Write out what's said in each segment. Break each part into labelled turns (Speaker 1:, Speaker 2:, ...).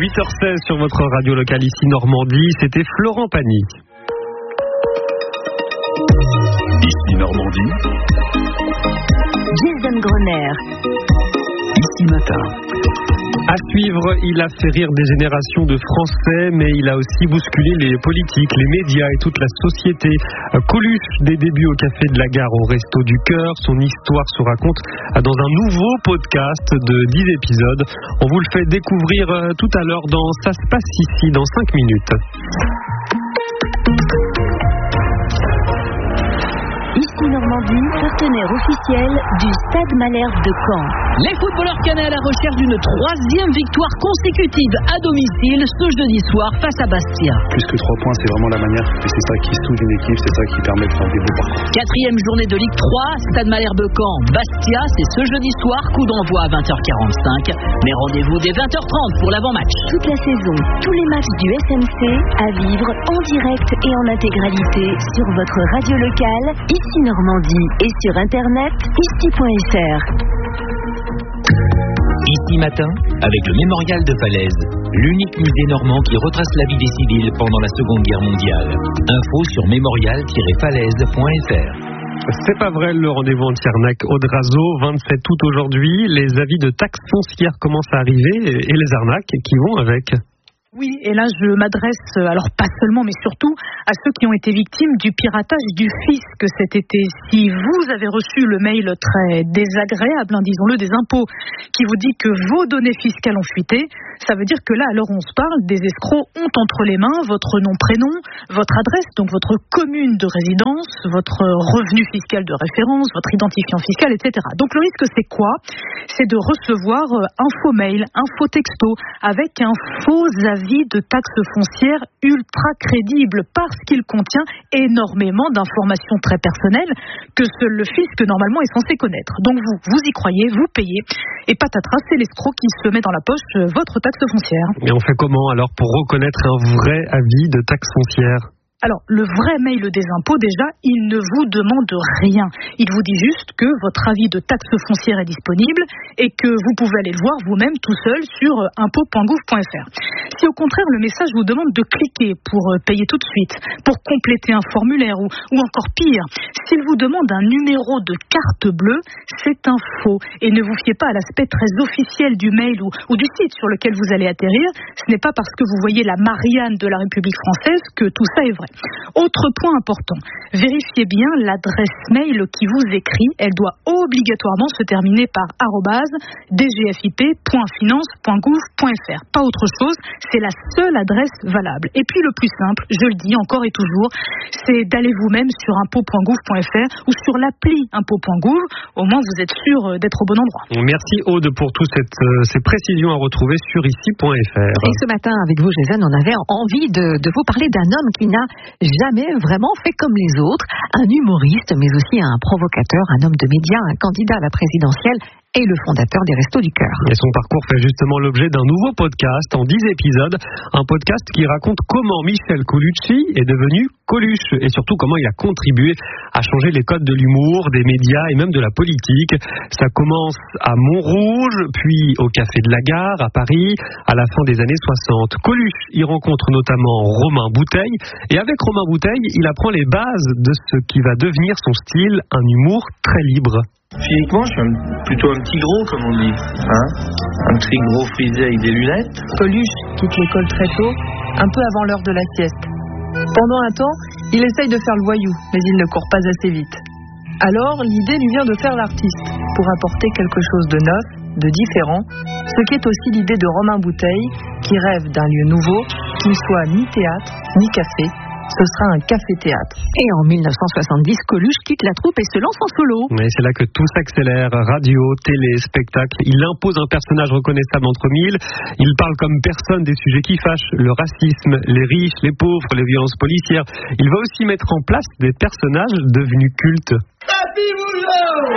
Speaker 1: 8h16 sur votre radio locale ici Normandie, c'était Florent Pagny.
Speaker 2: Ici Normandie.
Speaker 3: Jason Grenier.
Speaker 2: Ici Matin.
Speaker 1: À suivre, il a fait rire des générations de Français, mais il a aussi bousculé les politiques, les médias et toute la société. Coluche, des débuts au Café de la Gare au Resto du Cœur, son histoire se raconte dans un nouveau podcast de 10 épisodes. On vous le fait découvrir tout à l'heure dans Ça se passe ici, dans 5 minutes.
Speaker 3: Ici Normandie, partenaire officiel du Stade Malherbe de Caen.
Speaker 4: Les footballeurs canets à la recherche d'une 3e victoire consécutive à domicile ce jeudi soir face à Bastia.
Speaker 5: Plus que 3 points, c'est vraiment la manière, et c'est ça qui soude une équipe, c'est ça qui permet de faire des beaux parcours.
Speaker 4: 4e journée de Ligue 3, Stade Malherbe Caen, Bastia, c'est ce jeudi soir, coup d'envoi à 20h45, mais rendez-vous dès 20h30 pour l'avant-match.
Speaker 3: Toute la saison, tous les matchs du SMC à vivre en direct et en intégralité sur votre radio locale, ici Normandie, et sur internet, ici.fr.
Speaker 6: Ici Matin, avec le Mémorial de Falaise, l'unique musée normand qui retrace la vie des civils pendant la Seconde Guerre mondiale. Info sur mémorial-falaise.fr.
Speaker 1: C'est pas vrai, le rendez-vous en Tiernac-Audrazo, 27 août aujourd'hui. Les avis de taxes foncières commencent à arriver et les arnaques qui vont avec.
Speaker 7: Oui, et là je m'adresse, alors pas seulement, mais surtout à ceux qui ont été victimes du piratage du fisc cet été. Si vous avez reçu le mail très désagréable, disons-le, des impôts, qui vous dit que vos données fiscales ont fuité, ça veut dire que là, à l'heure où on se parle, des escrocs ont entre les mains votre nom, prénom, votre adresse, donc votre commune de résidence, votre revenu fiscal de référence, votre identifiant fiscal, etc. Donc le risque, c'est quoi ? C'est de recevoir un faux mail, un faux texto, avec un faux avis de taxes foncières ultra crédible parce qu'il contient énormément d'informations très personnelles que seul le fisc normalement est censé connaître. Donc vous y croyez, vous payez et patatras, c'est l'escroc qui se met dans la poche votre taxe foncière.
Speaker 1: Mais on fait comment alors pour reconnaître un vrai avis de taxe foncière ?
Speaker 7: Alors, le vrai mail des impôts, déjà, il ne vous demande rien. Il vous dit juste que votre avis de taxe foncière est disponible et que vous pouvez aller le voir vous-même tout seul sur impôts.gouv.fr. Si au contraire, le message vous demande de cliquer pour payer tout de suite, pour compléter un formulaire ou encore pire, s'il vous demande un numéro de carte bleue, c'est un faux. Et ne vous fiez pas à l'aspect très officiel du mail ou du site sur lequel vous allez atterrir. Ce n'est pas parce que vous voyez la Marianne de la République française que tout ça est vrai. Autre point important, vérifiez bien l'adresse mail qui vous écrit. Elle doit obligatoirement se terminer par @dgfip.finance.gouv.fr. Pas autre chose, c'est la seule adresse valable. Et puis le plus simple, je le dis encore et toujours, c'est d'aller vous-même sur impôts.gouv.fr ou sur l'appli impôts.gouv. Au moins vous êtes sûr d'être au bon endroit.
Speaker 1: Merci Aude pour toutes ces précisions à retrouver sur ici.fr.
Speaker 8: Et ce matin avec vous Jason, on avait envie de vous parler d'un homme qui n'a jamais vraiment fait comme les autres, un humoriste mais aussi un provocateur, un homme de médias, un candidat à la présidentielle et le fondateur des Restos du Cœur.
Speaker 1: Et son parcours fait justement l'objet d'un nouveau podcast en 10 épisodes, un podcast qui raconte comment Michel Colucci est devenu Coluche et surtout comment il a contribué à changer les codes de l'humour, des médias et même de la politique. Ça commence à Montrouge, puis au Café de la Gare à Paris, à la fin des années 60. Coluche y rencontre notamment Romain Bouteille et avec Romain Bouteille, il apprend les bases de ce qui va devenir son style, un humour très libre.
Speaker 9: Physiquement, je suis plutôt un petit gros, comme on dit. Un petit gros frisé avec des lunettes.
Speaker 10: Coluche quitte l'école très tôt, un peu avant l'heure de la sieste. Pendant un temps, il essaye de faire le voyou, mais il ne court pas assez vite. Alors, l'idée lui vient de faire l'artiste, pour apporter quelque chose de neuf, de différent, ce qui est aussi l'idée de Romain Bouteille, qui rêve d'un lieu nouveau, qui ne soit ni théâtre, ni café. Ce sera un café-théâtre.
Speaker 8: Et en 1970, Coluche quitte la troupe et se lance en solo.
Speaker 1: Mais c'est là que tout s'accélère. Radio, télé, spectacle. Il impose un personnage reconnaissable entre mille. Il parle comme personne des sujets qui fâchent. Le racisme, les riches, les pauvres, les violences policières. Il va aussi mettre en place des personnages devenus cultes.
Speaker 11: Papy Boulot!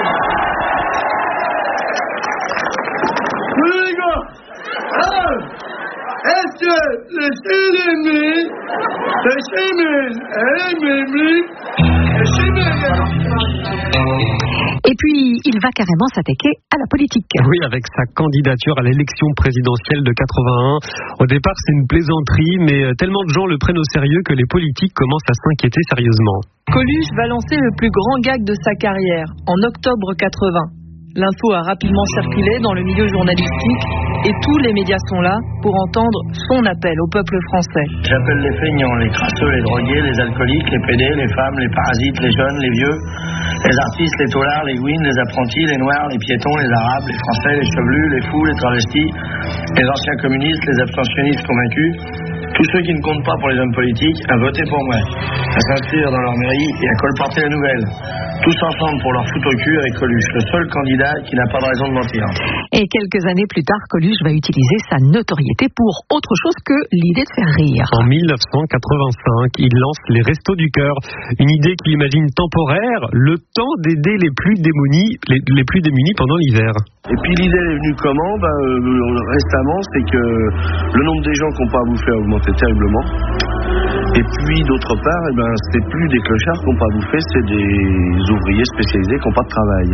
Speaker 11: Les gars! Alors, est-ce
Speaker 8: Et puis, il va carrément s'attaquer à la politique.
Speaker 1: Oui, avec sa candidature à l'élection présidentielle de 81. Au départ, c'est une plaisanterie, mais tellement de gens le prennent au sérieux que les politiques commencent à s'inquiéter sérieusement.
Speaker 10: Coluche va lancer le plus grand gag de sa carrière, en octobre 80. L'info a rapidement circulé dans le milieu journalistique et tous les médias sont là pour entendre son appel au peuple français.
Speaker 9: J'appelle les feignants, les crasseux, les drogués, les alcooliques, les pédés, les femmes, les parasites, les jeunes, les vieux, les artistes, les taulards, les gouines, les apprentis, les noirs, les piétons, les arabes, les français, les chevelus, les fous, les travestis, les anciens communistes, les abstentionnistes convaincus. Tous ceux qui ne comptent pas pour les hommes politiques à voter pour moi, à s'inscrire dans leur mairie et à colporter la nouvelle. Tous ensemble pour leur foutre au cul avec Coluche, le seul candidat qui n'a pas de raison de mentir.
Speaker 8: Et quelques années plus tard, Coluche va utiliser sa notoriété pour autre chose que l'idée de faire rire.
Speaker 1: En 1985, il lance les Restos du Cœur, une idée qu'il imagine temporaire, le temps d'aider les plus démunis pendant l'hiver.
Speaker 5: Et puis l'idée est venue comment ? Récemment, c'est que le nombre des gens qui n'ont pas à bouffer a augmenté terriblement. Et puis d'autre part, c'est plus des clochards qui n'ont pas à bouffer, c'est des ouvriers spécialisés qui n'ont pas de travail.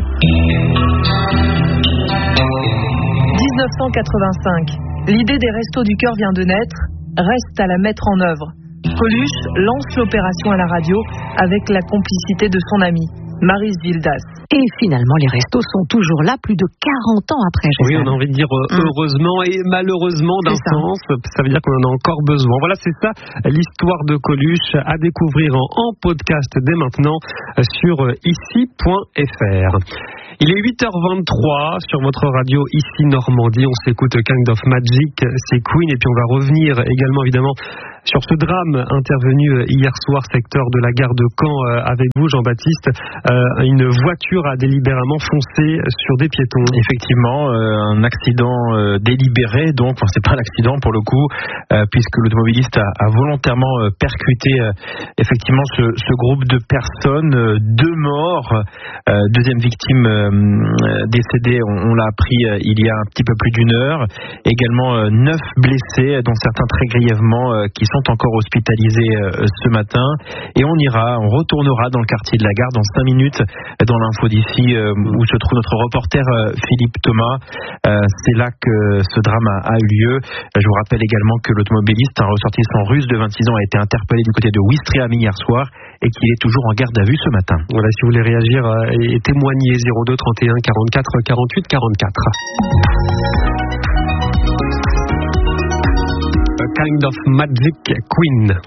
Speaker 10: 1985. L'idée des Restos du Cœur vient de naître, reste à la mettre en œuvre. Coluche lance l'opération à la radio avec la complicité de son ami, Maryse Vildas.
Speaker 8: Et finalement, les restos sont toujours là, plus de 40 ans après.
Speaker 1: Oui, on a envie de dire heureusement et malheureusement d'un sens. Ça veut dire qu'on en a encore besoin. Voilà, c'est ça l'histoire de Coluche à découvrir en podcast dès maintenant sur ici.fr. Il est 8h23 sur votre radio ici Normandie. On s'écoute Kind of Magic, c'est Queen. Et puis on va revenir également évidemment sur ce drame intervenu hier soir, secteur de la gare de Caen, avec vous Jean-Baptiste. Une voiture a délibérément foncé sur des piétons.
Speaker 12: Effectivement, un accident délibéré, donc c'est pas un accident pour le coup, puisque l'automobiliste a volontairement percuté effectivement ce groupe de personnes, 2 morts, deuxième victime décédée, on l'a appris il y a un petit peu plus d'1 heure, également 9 blessés, dont certains très grièvement, qui sont encore hospitalisés ce matin, et on retournera dans le quartier de la gare dans 5 minutes dans l'info d'ici où se trouve notre reporter Philippe Thomas. C'est là que ce drame a eu lieu. Je vous rappelle également que l'automobiliste, un ressortissant russe de 26 ans, a été interpellé du côté de Ouistreham hier soir et qu'il est toujours en garde à vue ce matin.
Speaker 1: Voilà, si vous voulez réagir et témoigner, 02 31 44 48 44. A Kind of Magic, Queen.